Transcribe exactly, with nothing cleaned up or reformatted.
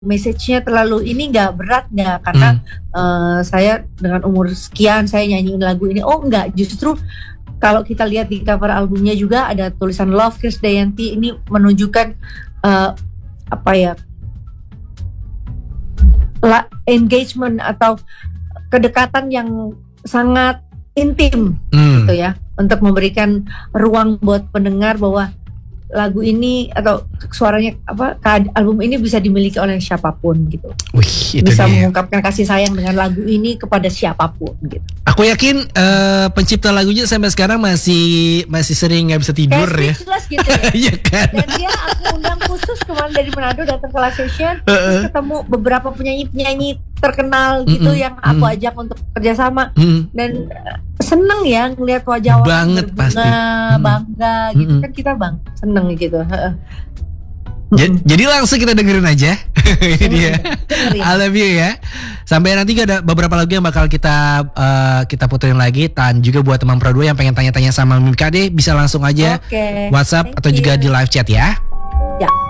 message-nya terlalu ini nggak berat nggak karena Hmm. uh, saya dengan umur sekian saya nyanyiin lagu ini. Oh nggak, justru kalau kita lihat di cover albumnya juga ada tulisan Love Krisdayanti. Ini menunjukkan uh, apa ya, la, engagement atau kedekatan yang sangat intim Hmm. gitu ya, untuk memberikan ruang buat pendengar bahwa lagu ini atau suaranya apa album ini bisa dimiliki oleh siapapun gitu. Wih, itu bisa dia. mengungkapkan kasih sayang dengan lagu ini kepada siapapun gitu. Aku yakin uh, pencipta lagunya sampai sekarang masih masih sering nggak bisa tidur kayak ya. speechless gitu ya. Iya kan? Dan dia aku undang khusus kemarin dari Manado datang ke live session, terus ketemu beberapa penyanyi-penyanyi terkenal gitu Mm-mm, yang aku mm-mm. ajak untuk kerjasama Mm. dan uh, seneng ya ngelihat wajah orang Banget berbunga, pasti. Mm. bangga gitu Mm-mm. kan, kita bang seneng gitu. Heeh. Ja- Jadi langsung kita dengerin aja. Ini dia. Dengerin. I love you ya. Sampai nanti ada beberapa lagu yang bakal kita uh, kita puterin lagi. Dan juga buat teman Pro dua yang pengen tanya-tanya sama Mimika deh, bisa langsung aja Oke. WhatsApp Thank atau juga you. di live chat ya. Ya.